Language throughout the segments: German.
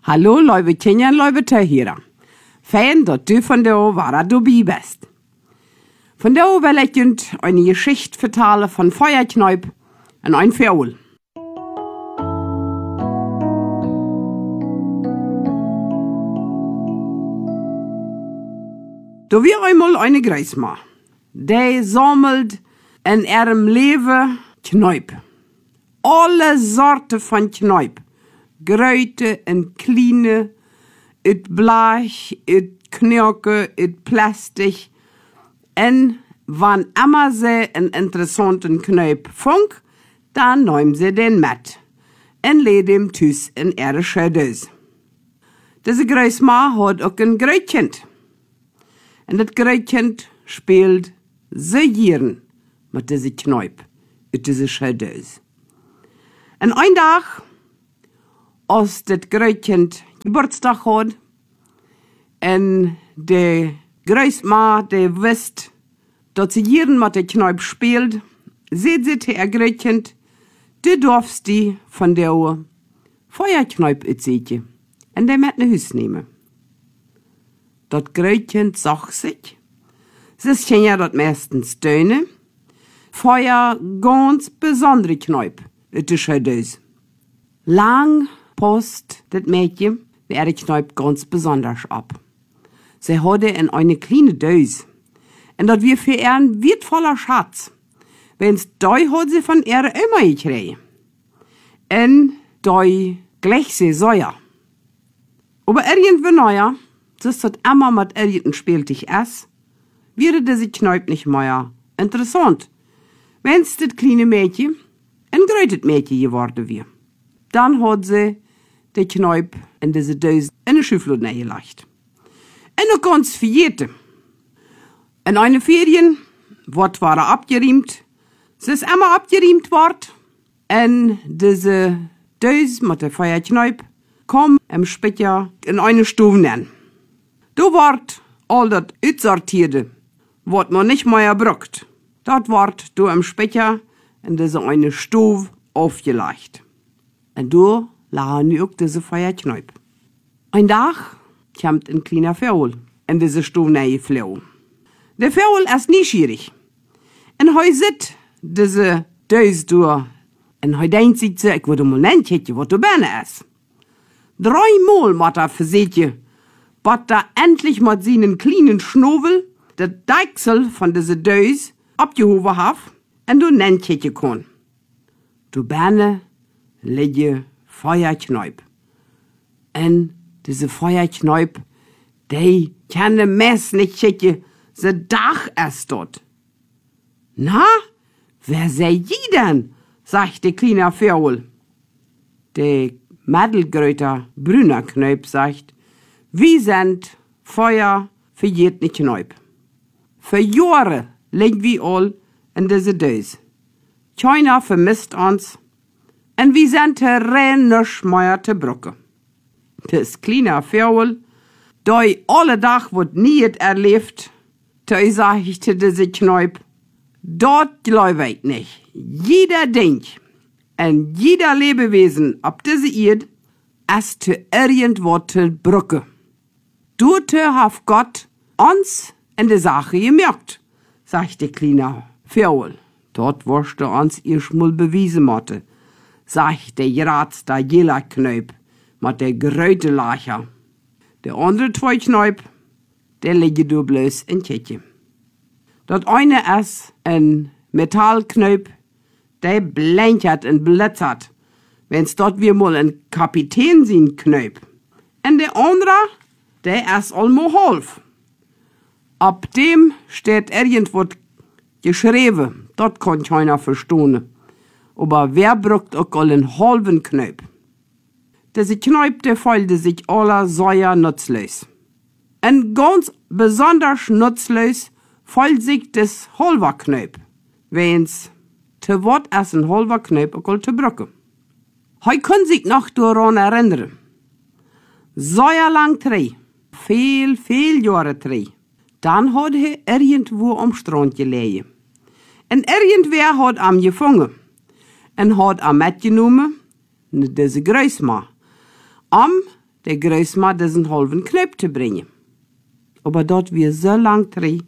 Hallo, liebe Kinderen, liebe Zuhörer. Fein, dass du von der Wara dabei bist. Von der will ich uns eine Geschichte vertellen von Feuerkneip und ein Vogel. Da war einmal eine Großma, die sammelt in ihrem Leben Knäup. Alle Sorten von Knäup. Gröte und kleine, et Blech, et Knirke, et Plastik. En wann immer sie einen interessanten Knäup funk, dann nehmen sie den mit. En led ihm tüs in ihre Schödös. Diese Großma hat auch ein Grötchen. Und das Grötchen spielt so gern mit diese Knäup, mit diese Schödös. En ein Tag, als das Grötchen Geburtstag hat, und die Großma, die wisst, dass sie jeden mit der Knäup spielt, seht sie zu ihr Grötchen, du darfst die von der Feuerknäup erzählen, und der mit ne Hüs nehmen. Das Grötchen sagt sich, sie können ja das meistens tönen, Feuer ganz besondere Knäup, it ist halt das. Lang passt das Mädchen ihre Knäup ganz besonders ab. Sie hatte in eine kleine Dös. Und das wir für ihr ein wertvoller Schatz. Wenn's doi hat sie von ihrer Oma gekriegt. Und doi gleich sie säuer. Aber irgendwie neuer, das hat immer mit irgendeinem Spieltisch ist, wäre diese Knäup nicht mehr interessant. Wenn's das kleine Mädchen ein grötet Mädchen geworden wäre. Dann hat sie die Knäup in diese Döse in eine Schublade gelegt. Und noch ganz verjährte. In eine Ferien, wird war abgeriemt. Sie ist immer abgeriemt worden. Und diese Döse mit der Feuerknäup kam im Spätjahr in eine Stube nennen. Da ward all das Utsortierte, was man nicht mehr braucht. Das ward da im Spätjahr in diese eine Stube aufgelegt. Und da lagen auch diese Feuerknäup. Ein Tag kommt ein kleiner Vogel in diese Stube reingeflogen. Der Vogel ist neugierig. Und er sieht diese Döse da. Und er denkt sich so, ich würde mal nennen, was da bene ist. 3 Mal muss er versehen, bis er endlich mit seinen kleinen Schnobel der Deichsel von dieser Döse abgehoben hat und du nennen kann. Du bene liege Feuerknäup. Und diese Feuerknäup, die kann de Mess nicht schicken, se Dach ist dort. Na, wer sei die denn? Sagt der kleine Vogel. Der mittelgrößte brüner Knäup sagt, wir sind Feuer für jeden Knäup. Für Jahre liegen wir all in diese Döse. Keiner vermisst uns, und wir sind rein nicht mehr zu brücken. Das kleine Vogel, doi alle Tag wird nie erlebt, doi sag ich zu diese Knäup, dort glaub ich nicht. Jeder denkt, und jeder Lebewesen ab diese Erde, ist zu irgendwo zu brücken. Dort hat Gott uns in der Sache gemerkt, sagt der kleine Vogel. Dort wirst du uns erst mal bewiesen müssen, sagt der geratste Jela-Knäup mit der gröte Lacher. Der andere 2 Knäup, der liegen du bloß in Kätje. Das eine ist ein Metallknäup, der blinkert und blitzert, wenn's dort wir mal ein Kapitän sehen Knäup. Und der andere, der ist allmo half. Ab dem steht irgendwo geschrieben, dort kann keiner verstehen. Aber wer braucht auch einen halben Knäup? Diese Knäup, der fällt sich aller Säuer nutzlos. Und ganz besonders nutzlos fällt sich das halber Knäup, wenn's te wat als ein halber Knäup auch zu brücken. Heu kann sich noch daran erinnern. Säuerlang drei, viel Jahre drei. Dann hat er irgendwo am Strand gelegen. Und irgendwer hat am gefangen. Und hat am mitgenommen, diese Großma. der Großma diesen halben Knöpf zu bringen. Aber dort wir so lang dreh,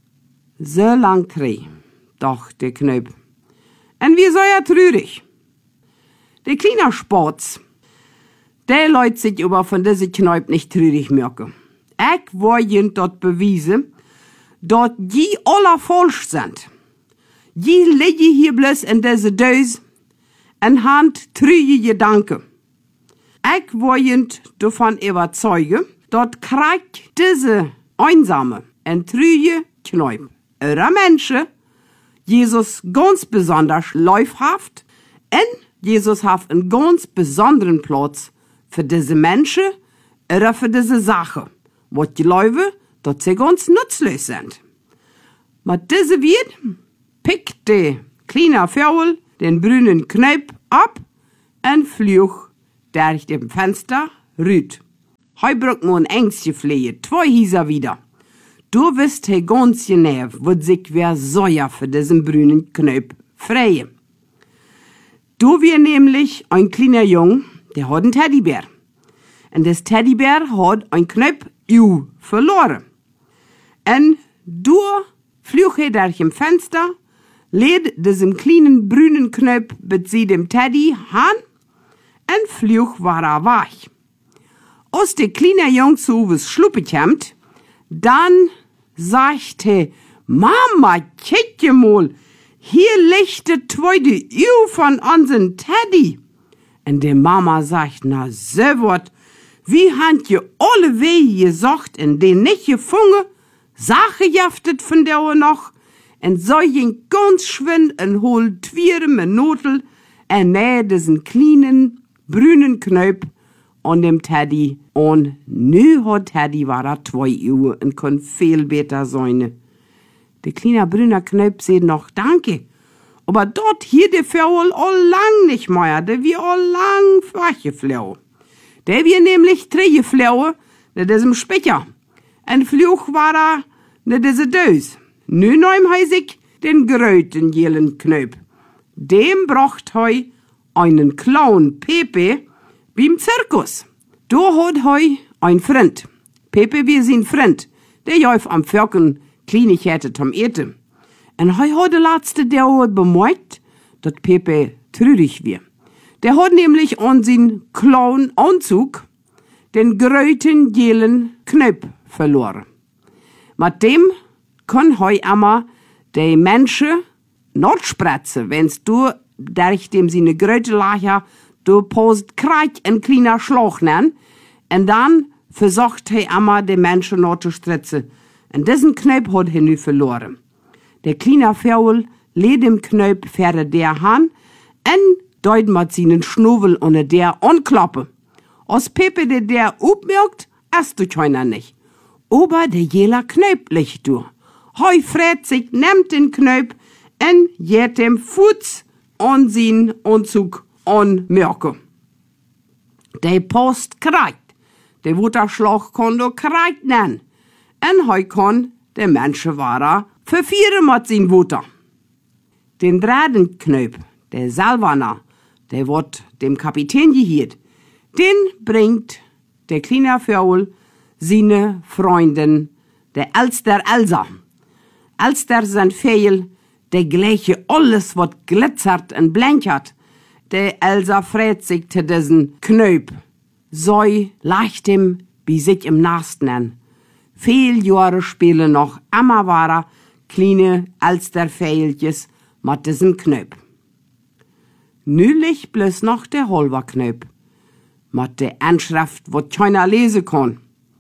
doch der Knöpf. Und wir so ja trürig. Der kleine Sports, der Leute sich aber von diesem Knöpf nicht trürig merken. Ich wollte dort beweisen, dass die alle falsch sind. Die liegen hier bloß in diese Döse und haben trüge Gedanken. Ich wollte davon überzeugen, dass kriegt diese einsame und trüge Knöpf ihrer Menschen Jesus ganz besonders läufhaft und Jesus hat einen ganz besonderen Platz für diese Menschen oder für diese Sache, wo die Leute, dass sie ganz nutzlos sind. Mit diese wird, pickt der kleine Vogel den brünen Knöpf ab und flücht durch dem Fenster rüt. Heu braucht man ein Ängstchen fliehen, 2 Hieser wieder. Du wirst he ganz genau, wo sich wer säuer für diesen brünen Knöpf freie. Du wir nämlich ein kleiner Jung, der hat einen Teddybär. Und das Teddybär hat ein Knöpf verloren. Und du flüche durch dem Fenster, lädt diesem kleinen brünen Knöpf mit sie dem Teddy han, und flüch war er wach. Als der kleine Jung zu was Schluppe kommt, dann sagte Mama, kick mal, hier liegt der zweite von unseren Teddy. Und die Mama sagt, na so wat, wie habt ihr alle Wege gesagt und den nicht gefunden? Sache jaftet von der noch, und so ging ganz schwind und holt 2 Minuten und nähe diesen kleinen brünen Knöpf an dem Teddy. Und nu hat Teddy war er 2 Uhr und kann viel besser sein. Der kleine brüne Knöpf sagt noch Danke. Aber dort hier der Vogel all lang nicht mehr, der wir all lang weggeflogen. Der wir nämlich geflogen, ne diesem Specher. Ein Fluch war er, ne diese Dös. Nu neum heisig den gröten jelen Knöpf. Dem brocht heu einen Clown Pepe beim Zirkus. Du hat heu ein Freund. Pepe wie sein Freund, der jäuf am Förken Kleinigkeiten zum Eten. Und heu hat der letzte der bemerkt, dass Pepe trürig wir. Der hat nämlich an sein Clown-Anzug den gröten jelen Knöpf verloren. Mit dem kann heu immer die Menschen not spretzen, wenn's du durch dem seine gröte Lacher du post kreich ein kleiner Schlauch nennen, und dann versucht he immer die Menschen not zu stritzen. Und diesen Knöpf hat er nu verloren. Der kleine Vogel lädt dem Knöpf fähre der Han und deut mit seinen Schnuvel unter der anklappe. Als Pepe der upmerkt, erst du keiner nicht. Aber der jela Knöpf liegt du. Heu frät sich, nimmt den Knöpf und jet dem Fuß an sein Anzug anmerken. Der Post kreit. Der Wutterschlag kann du kreit nennen. Und heu kann der Menschenwahrer verfieren mit sein Wutter. Den Dradenknöpf, der Salvaner, der wird dem Kapitän gehiert. Den bringt der kleine Vogel seine Freundin, der Elster Elsa. Elster sind Fehl, der gleiche alles, wat glitzert und blinkert. Der Elsa frät sich zu diesen Knöpf. So leicht ihm wie sich im Nasten an. Viel Jahre spielen noch immer wahrer kleine Elsterfehlches mit diesem Knöpf. Nülich bloß noch der Holberknöpf, mit der Anschrift, wo keiner lesen kann.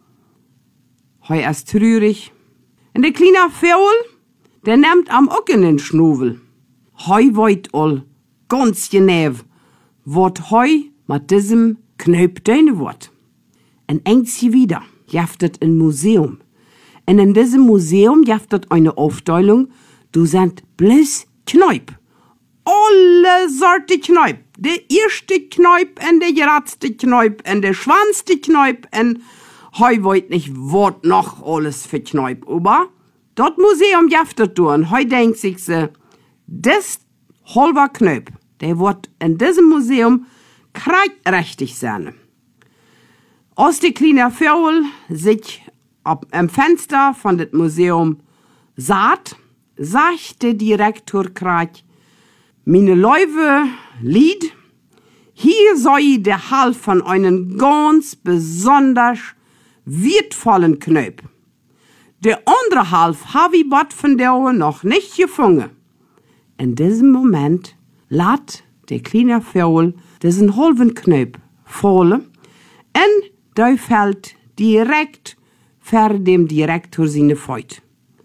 Heu ist trürig. Und der kleine Vogel, der nimmt am Ocken den Schnuvel. Heu weut all, ganz genau, wat heu mit diesem Knöpf deine wird. Und engst wieder, jaftet ein Museum. Und in diesem Museum jaftet eine Aufteilung, du sind bloß Knöpf. Alle Sorte Knöpf. Der erste Knöpf und der geratste Knöpf und der schwanzte Knöpf und heu wollt nicht, wat noch alles für Knöpf. Aber dort Museum jaftet du und heu denkt sich se, das halber Knöpf, der wird in diesem Museum kreitrechtig sein. Als die kleine Vögel sich am Fenster von das Museum saht, sagt der Direktor grad, meine Leute, Lied, hier soll der Hals von einem ganz besonders wertvollen Knöp. Der andere Hals habe ich bot von der noch nicht gefunden. In diesem Moment lässt der kleine Vogel diesen halben Knöp fallen und der fällt direkt vor dem Direktor seine Feut.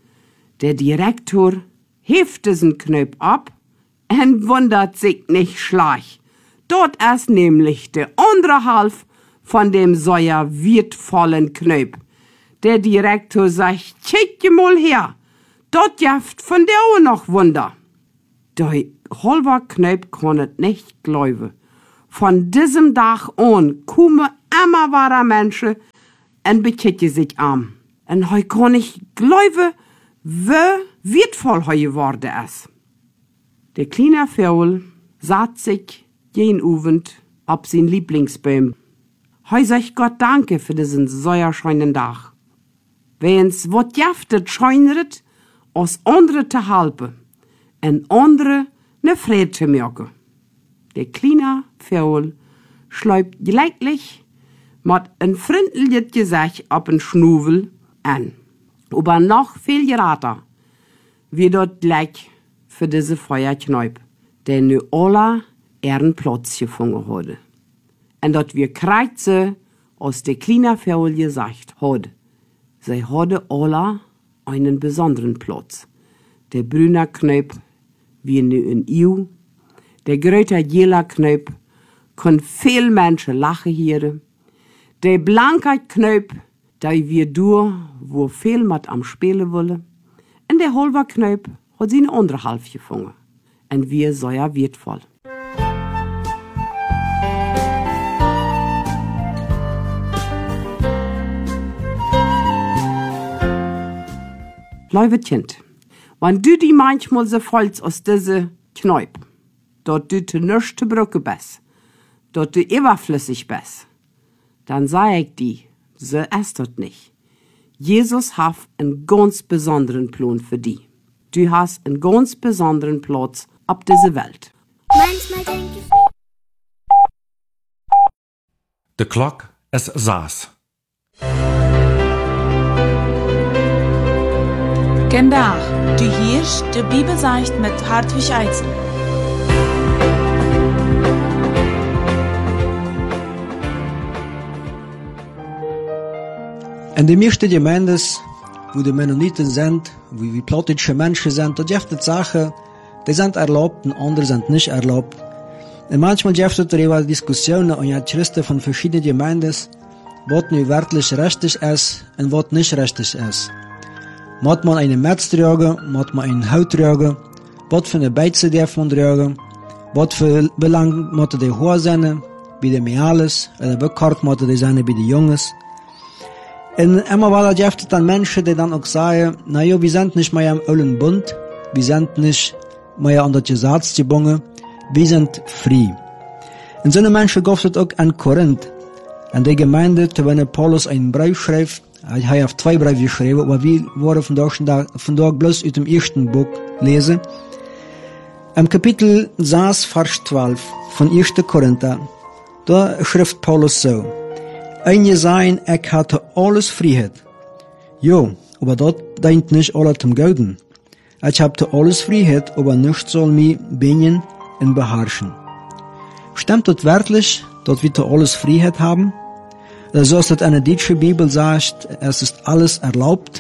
Der Direktor hebt diesen Knöp ab und wundert sich nicht schlecht. Dort ist nämlich der andere Half von dem säuer wertvollen Knöp. Der Direktor sagt, check mal her, dort jaft von der auch noch Wunder. Der halber Knöp kann es nicht glauben. Von diesem Tag an kommen immer wahre Menschen und bekicken sich an. Und heu kann nicht glauben, wie wertvoll heu geworden ist. Der kleine Vogel satt sich jeden Abend auf sein Lieblingsbaum. Heu sagt Gott danke für diesen säuerscheinen Tag. Wenn's wat jaftet scheinret, aus andere te helpen en andere ne Fried te merken. Der kleine Vogel schleibt gleich mit ein freundliches Gesicht auf den Schnuvel an. Aber noch viel gerater wie dort gleich für diese Feuerkneip, der nu alle ihren Platz gefunden hatte. Und dort wir Kreuze aus der kleine Vogel gesagt hat. Sie hatte alle einen besonderen Platz. Der brüne Knöp wie nu in Iu, der gröte jela Knöp kann viel Menschen lachen hören. Der blanke Knöp, der wir durch, wo viel mit am Spielen wollen. Und der halbe Knöp hat seine andere Half gefunden. Und wir sehr wertvoll. Liebe Kind, wenn du die manchmal so vollst aus diese Knöp, dort du te nisch te brücke bist, dort du überflüssig bist, dann sag ich dir, so ist das nicht. Jesus hat einen ganz besonderen Plan für dich. Du hast einen ganz besonderen Platz auf dieser Welt. Manchmal denke ich. De klok is 6. Vandaag, du hierst de Bibelzeicht mit Hartwig Eidsen. In de meeste Gemeindes, wo die Mennoniten sind, wo wir plottische Menschen sind, dort gibt es Sachen, die sind erlaubt und andere sind nicht erlaubt. Und manchmal gibt es darüber Diskussionen und Christen von verschiedenen Gemeindes, was nu wirklich richtig ist und was nicht richtig ist. Moet man eine Metz tragen, moet man einen Haut tragen, was für eine Beize darf man tragen, was für Belang moet die Haar sein, bei den Mädels, oder wie kort moet die sein bei den Jungs. Und immer weil gibt es dann Menschen, die dann auch sagen, naja, wir sind nicht mehr im alten Bund, wir sind nicht mehr an das Gesetz gebunden, wir sind frei. Und so eine Menschen gab es auch an Korinth, an der Gemeinde, wenn Paulus einen Brief schreibt. Hij heeft 2 brieven geschreven, aber wir wollen vandaag bloß uit dem ersten Buch lesen. Im Kapitel 6, Vers 12 von 1. Korinther, da schreibt Paulus so: Einige sagen, ich hatte alles Freiheit. Jo, aber dort dient nicht alles zum Golden. Ich hatte alles Freiheit, aber nichts soll mich binden und beherrschen. Stimmt das wirklich, dass wir alles Freiheit haben? Zoals het in de Duitse Bibel sagt, es ist alles erlaubt.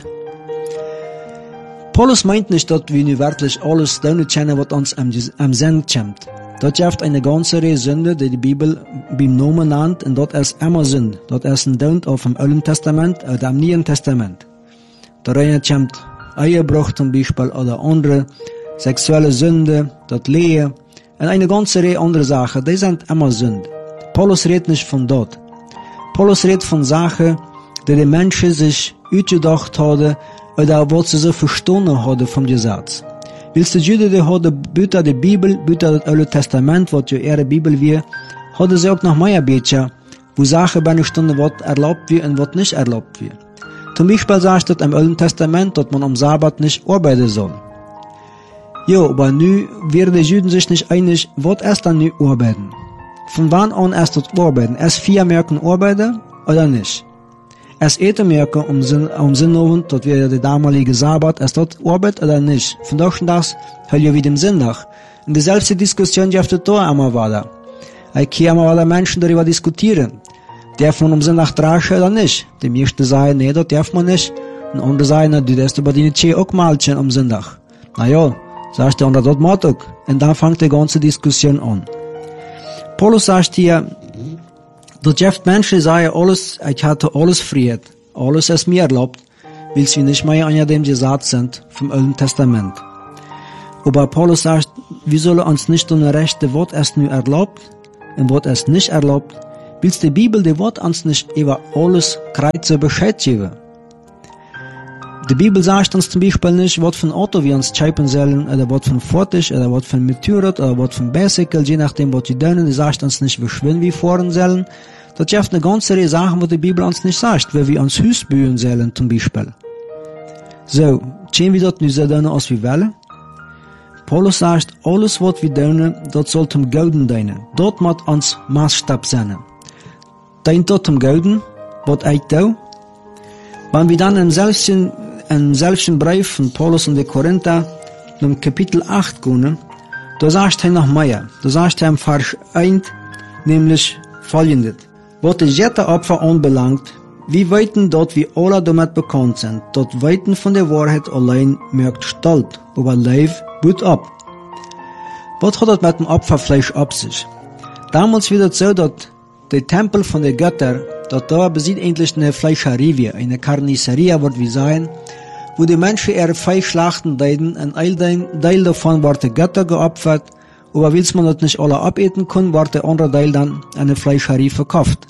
Paulus meint nicht, dass wir nu wirklich alles tun können, was uns am Sinn kommt. Dort gibt eine ganze Reihe Sünde, die Bibel beim Namen nennt, und dort ist immer Sünde. Dort ist ein Dund auf dem Alten Testament oder am Neuen Testament. Darin kommt Ehebruch zum Beispiel oder andere sexuelle Sünde, dort Lehe und eine ganze Reihe andere Sachen, die sind immer Sünde. Paulus redet nicht von dort. Paulus redet von Sachen, die Menschen sich ausgedacht haben oder was sie so verstanden haben vom Gesetz. Willst du Juden, die haben büter die Bibel, büter das Alte Testament, was ja ihre Bibel wir, haben sie auch noch mehr Becher, wo Sachen bei einer Stunde was erlaubt wird und was nicht erlaubt wird. Zum Beispiel sagt es im Alten Testament, dass man am Sabbat nicht arbeiten soll. Jo, aber nu werden die Juden sich nicht einig, was erst dann nu arbeiten. Von wann an erst das arbeiten? Erst 4 Merken arbeiten oder nicht? Erst eten merken um Sinnabend, dort wäre der damalige Sabbat, erst dort Arbeit oder nicht? Von das hört ja wieder im Sonntag. Und dieselbe Diskussion die auf der Tor einmal war da. Ich kann einmal alle Menschen darüber diskutieren. Darf man um Sonntag draschen oder nicht? Die meisten sagen, nee, das darf man nicht. Und andere sagen, na, du darfst aber die nicht auch malchen am Sonntag. Na ja, sagst du, und das macht auch. Und dann fängt die ganze Diskussion an. Paulus sagt hier, dat jeft Menschen sagen alles, ich hatte alles Freiheit, alles ist mir erlaubt, weil sie nicht mehr an dem Gesetz sind vom Alten Testament. Aber Paulus sagt, wir sollen uns nicht unterrichten, was ist nur erlaubt und was ist nicht erlaubt, weil die Bibel die Wort uns nicht über alles kreuze Bescheid geben. Die Bibel sagt uns zum Beispiel nicht, was für ein Auto wir uns schreiben sollen, oder was für ein Fahrzeug, oder was für ein Motorrad, oder was für ein Bicycle, je nachdem, was wir tun. Die sagt uns nicht, wie schön wir fahren sollen. Das gibt eine ganze Reihe Sachen, die die Bibel uns nicht sagt, wie wir uns Haus bauen sollen, zum Beispiel. So, können wir das nicht so tun, als wir wollen? Paulus sagt, alles, was wir tun, das soll zum Gouden dienen. Dort muss uns Maßstab sein. Dient das zum Gouden, was ich tue? Wenn wir dann im selbsten Brief von Paulus und die Korinther, im Kapitel 8 gehen, da sagt er noch mehr. Da sagt er im Vers 1, nämlich folgendes. Was die Opfer anbelangt, wir weiten dort, wie alle damit bekannt sind, dort weiten von der Wahrheit allein merkt stolz, aber Leib gut ab. Was hat das mit dem Opferfleisch ab sich? Damals wird es so, dass der Tempel von den Göttern, dort da besieht endlich eine Fleischerie, eine Carniceria, wird wie sein, wo die Menschen ihre Fleisch schlachten deuten, ein Teil davon wurde Götter geopfert, aber weil man das nicht alle abeten kann, wird der andere Teil dann an eine Fleischerie verkauft.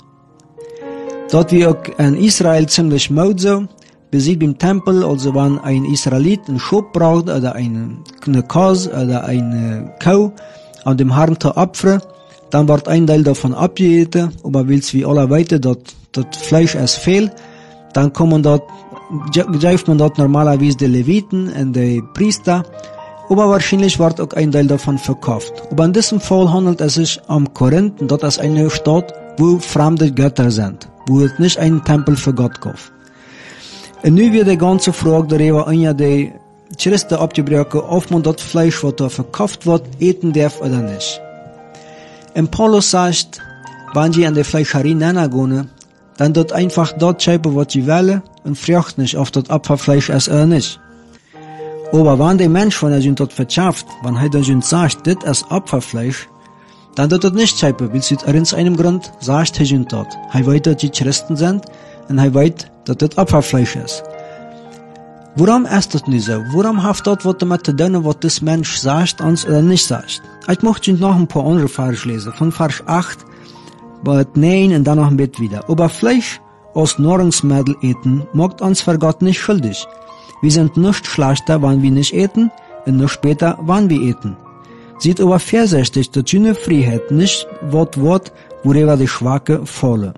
Dort wie auch in Israel ziemlich maut so, besieht beim Tempel, also wenn ein Israelit einen Schub braucht, oder eine Kos, oder eine Kau, an dem Herrn zu opfern, dann wird ein Teil davon abgeeten, aber weil es wie alle weiter das Fleisch ist fehl, dann kommen dort, greift man dort normalerweise die Leviten und die Priester, aber wahrscheinlich wird auch ein Teil davon verkauft. Aber in diesem Fall handelt es sich um Korinth, und dort ist eine Stadt, wo fremde Götter sind, wo es nicht einen Tempel für Gott kauft. Und nu wird die ganze Frage darüber, die Christen abgebrochen, ob man das Fleisch, was da verkauft wird, eten darf oder nicht. Und Paulus sagt, wenn sie an die Fleischerie gehen, dann dort einfach dort schreiben, was sie wollen, und fragt nicht, ob das Opferfleisch ist oder nicht. Aber wenn der Mensch, wenn er dort verschafft, wenn er dann sagt, das ist Opferfleisch, dann dort nicht schreiben, weil sie aus einem Grund sagt, er dort. Er weiß, dass die Christen sind, und er weiß, dass das Opferfleisch ist. Warum ist das nicht so? Warum hat das was damit zu tun, was das Mensch sagt uns oder nicht sagt? Ich möchte noch ein paar andere Verse lesen. Von Vers 8, bei 9 und dann noch ein bisschen wieder. Aber Fleisch aus Nahrungsmittel eten, macht uns vor Gott nicht schuldig. Wir sind nicht schlechter, wenn wir nicht eten, und noch später, wenn wir eten. Sieht aber vorsichtig, dass jene Freiheit nicht Wort, worüber die Schwache fallen.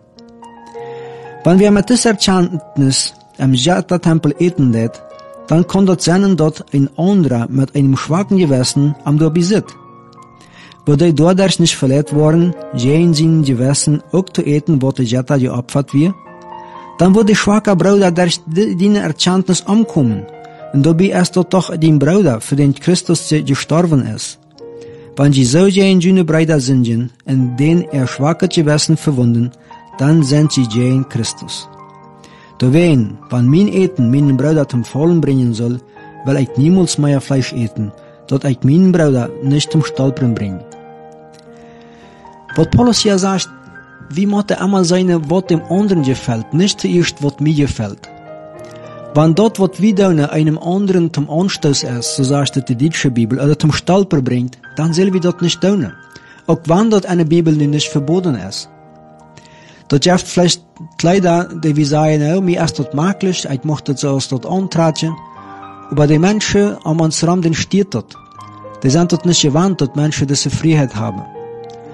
Wenn wir mit dieser Erkenntnis im Jata-Tempel eten lädt, dann kann das sein, dass ein anderer mit einem schwachen Gewissen am besitzt. Wo die dadurch nicht verletzt worden, gehen sie Gewissen auch zu eten, was der Jata geopfert wird, dann wird der schwache Bruder durch die Erkenntnis umkommen, und dabei ist das doch den Bruder, für den Christus gestorben ist. Wenn sie so gehen, jene Brüder sind, in denen schwache Gewissen verwunden, dann sind sie gegen Christus. Deswegen, wenn mein Eten meinen Bruder zum Fallen bringen soll, will ich niemals mehr Fleisch eten, dass ich meinen Bruder nicht zum Stolpern bringe. Was Paulus hier sagt, wie muss er einmal sein, was dem anderen gefällt, nicht zuerst, was mir gefällt. Wenn dort, was wir tun, einem anderen zum Anstoß ist, so sagt die deutsche Bibel, oder zum Stolper bringt, dann sollen wir das nicht tun. Auch wenn dort eine Bibel nicht verboten ist. Das gibt vielleicht Kleider, die wir sagen, oh, mir ist das möglich, ich möchte das so aus dort antragen. Aber die Menschen am uns Raum, den steht dort. Die sind dort nicht gewandt, dass Menschen diese Freiheit haben.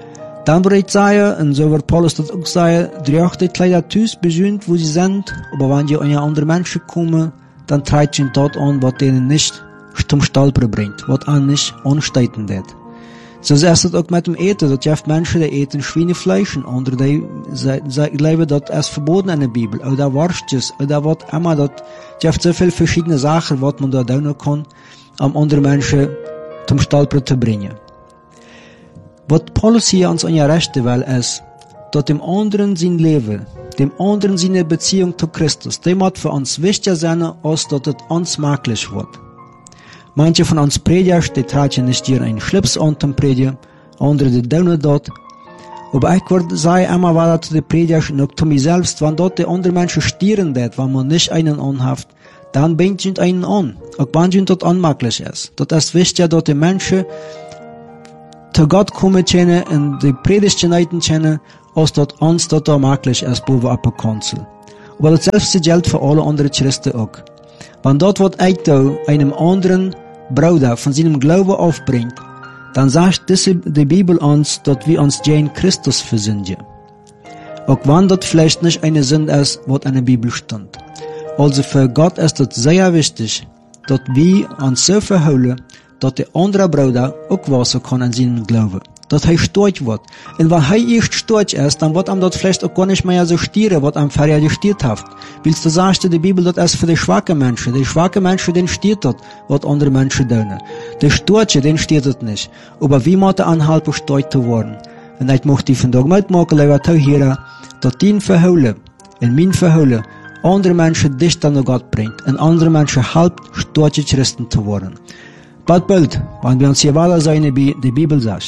Dann würde ich sagen, und so wird Paulus das auch sagen, tragt die Kleider thuis besühnt, wo sie sind, aber wenn ihr an andere Menschen kommen, dann treibt ihr dort an, was denen nicht zum Stolpern bringt, was an nicht ansteiten wird. So ist es auch mit dem Eten, dass je Menschen, die eten Schweinefleisch, und andere, die leben, das ist verboten in der Bibel, oder Wurstjes, oder was immer, das je so viele verschiedene Sachen, was man da tun kann, um andere Menschen zum Stolpern zu bringen. Was Paulus hier uns anrechten will, ist, dass dem anderen sein Leben, dem anderen seine Beziehung zu Christus, dem wird für uns wichtiger sein, als dass es uns möglich wird. Manche von uns Predigers, die tragen nicht hier einen Schlips an zum Predigen, andere, die tun das. Aber ich würde sagen, immer war das zu den Predigers und auch zu mir selbst, wenn dort die anderen Menschen stieren wird, wenn man nicht einen anhaft, dann bringt sie einen an, auch wenn das unmöglich ist. Das ist wichtig, dass die Menschen zu Gott kommen können und die Predigten können, als das uns das da möglich ist, wo wir ab der Kanzel. Aber das selbst gilt für alle anderen Christen auch. Wenn dort was ich da einem anderen Bruder von seinem Glauben aufbringt, dann sagt die Bibel uns, dass wir uns gegen Christus versündigen. Auch wenn das vielleicht nicht eine Sünde ist, was in der Bibel stand. Also für Gott ist es sehr wichtig, dass wir uns so verhalten, dass der andere Bruder auch wachsen kann an seinem Glauben. Dass er stark wird. Und wenn er erst stark ist, dann wird ihm das vielleicht auch gar nicht mehr so stieren, was ihm vorher gestiert hat. Willst du sagen, die Bibel, das ist für die schwachen Menschen. Die schwachen Menschen, denen stiert das, was andere Menschen tun. Die Starke, denen stiert das nicht. Aber wie muss er anhalten, stark zu werden? Und ich möchte die von Tag mitmachen, lieber Tauhierer, dass dein Verheulen und mein Verheulen andere Menschen dichter an Gott bringt und andere Menschen helpt, starke Christen zu werden. Bald, wenn wir uns hier weiter sein, wie die Bibel sagt.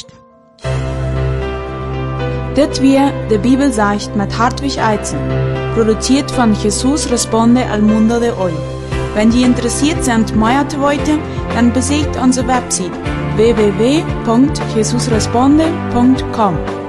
Dit wir de Bibel sagt mit Hartwig Eizen, produziert von Jesus Responde al Mundo de Hoy. Wenn die interessiert sind, mehr zu wollen, dann besucht unsere Website www.jesusresponde.com.